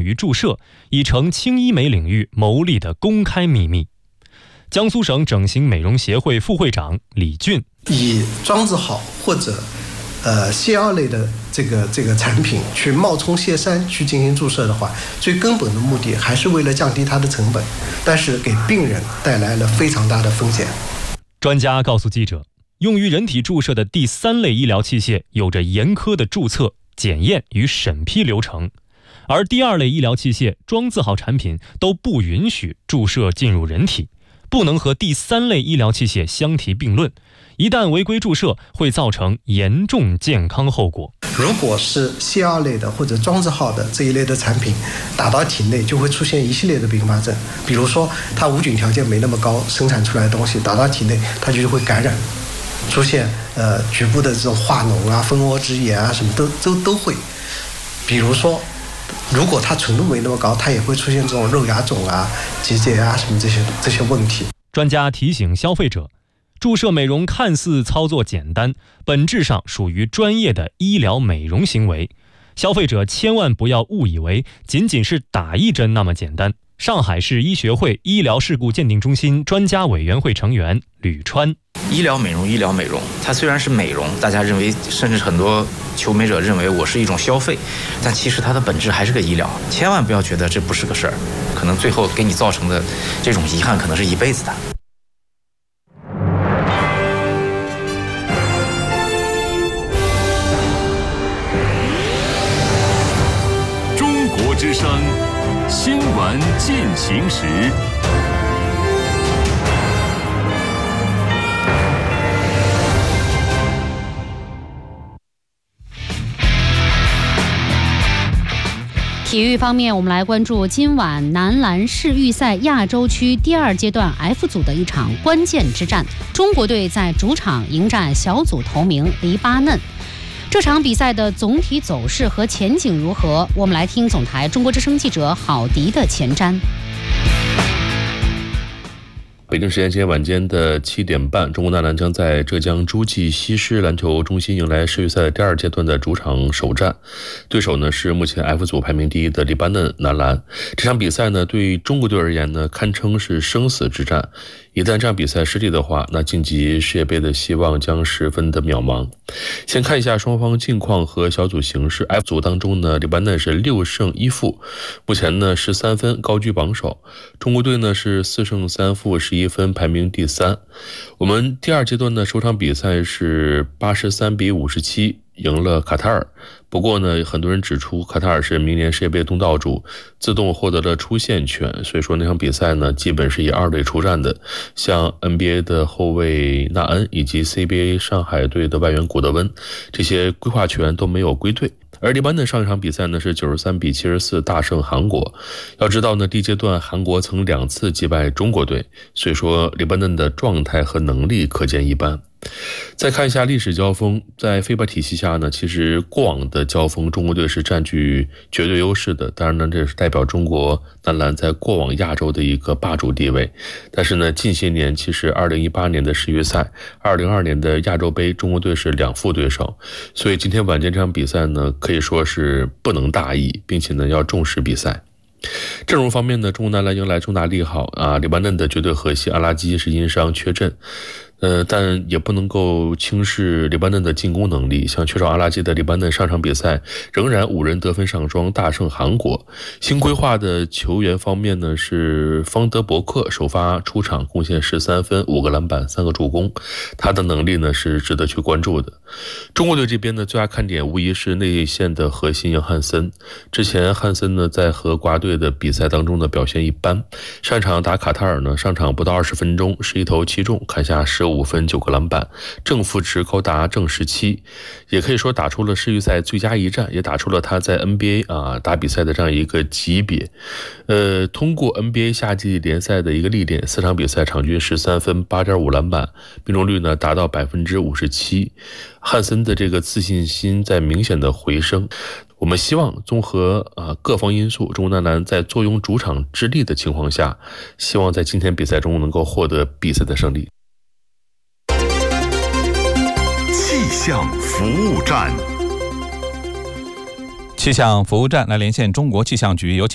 于注射，已成轻医美领域牟利的公开秘密。江苏省整形美容协会副会长李俊： 以庄子好或者瀉药类的这个产品去冒充瀉山去进行注射的话，最根本的目的还是为了降低它的成本，但是给病人带来了非常大的风险。 专家告诉记者，用于人体注射的第3类医疗器械有着严苛的注册、检验与审批流程，而第2类医疗器械庄字号产品都不允许注射进入人体，不能和第3类医疗器械相提并论，一旦违规注射会造成严重健康后果。 如果是瀉药类的或者庄字号的这一类的产品打到体内，就会出现一系列的并发症，比如说它无菌条件没那么高，生产出来的东西打到体内它就会感染，出现局部的这种化脓啊、蜂窝之炎啊什么都会。比如说如果它纯度没那么高，它也会出现这种肉芽肿啊、结节啊什么这些问题。 专家提醒消费者，注射美容看似操作简单，本质上属于专业的医疗美容行为，消费者千万不要误以为仅仅是打一针那么简单。上海市医学会医疗事故鉴定中心专家委员会成员吕川： 医疗美容，它虽然是美容，大家认为，甚至很多求美者认为我是一种消费，但其实它的本质还是个医疗。千万不要觉得这不是个事儿，可能最后给你造成的这种遗憾可能是一辈子的。 中国之声新闻进行时。 体育方面，我们来关注今晚男篮世预赛亚洲区第2阶段 F 组的一场关键之战，中国队在主场迎战小组头名黎巴嫩。这场比赛的总体走势和前景如何？我们来听总台中国之声记者郝迪的前瞻。 北京时间今天晚间的7点半，中国男篮将在浙江诸暨西施篮球中心迎来世预赛第2阶段的主场首战，对手呢是目前 F 组排名第1的黎巴嫩男篮。这场比赛呢对中国队而言呢堪称是生死之战，一旦这场比赛失利的话，那晋级世界杯的希望将十分的渺茫。先看一下双方近况和小组形势。 F 组当中呢，黎巴嫩是6胜1负，目前呢13分高居榜首，中国队呢是4胜3负11分排名第3。我们第2阶段的首场比赛是83比57赢了卡塔尔，不过呢很多人指出卡塔尔是明年世界杯东道主，自动获得了出线权，所以说那场比赛呢基本是以2队出战的，像 NBA 的后卫纳恩以及 CBA 上海队的外援古德温，这些规划权都没有归队。而黎巴嫩上一场比赛呢是93比74大胜韩国。要知道呢，第一阶段韩国曾2次击败中国队，所以说黎巴嫩的状态和能力可见一斑。再看一下历史交锋，在FIBA体系下呢，其实过往的交锋中国队是占据绝对优势的，当然呢这是代表中国男篮在过往亚洲的一个霸主地位。但是呢近些年，其实2018年的世预赛、2022年的亚洲杯，中国队是2负对手，所以今天晚间这场比赛呢可以说是不能大意，并且呢要重视比赛。阵容方面呢，中国男篮迎来重大利好啊，黎巴嫩的绝对核心阿拉基是因伤缺阵，但也不能够轻视黎巴嫩的进攻能力，像缺少阿拉基的黎巴嫩上场比赛仍然5人得分上双大胜韩国。新规划的球员方面呢，是方德伯克首发出场，贡献13分5个篮板3个助攻，他的能力呢是值得去关注的。中国队这边呢，最大看点无疑是内线的核心杨汉森。之前汉森呢在和国家队的比赛当中的表现一般，上场打卡塔尔呢，上场不到20分钟11投7中，砍下15分9个篮板，正负值高达正17，也可以说打出了世预赛最佳一战，也打出了他在 NBA 打比赛的这样一个级别。通过 NBA 夏季联赛的一个历练，4场比赛场均13分 8.5 篮板，命中率呢达到 57%。汉森的这个自信心在明显的回升。我们希望综合各方因素，中国男篮在坐拥主场之利的情况下，希望在今天比赛中能够获得比赛的胜利。 气象服务站， 气象服务站来连线中国气象局，有请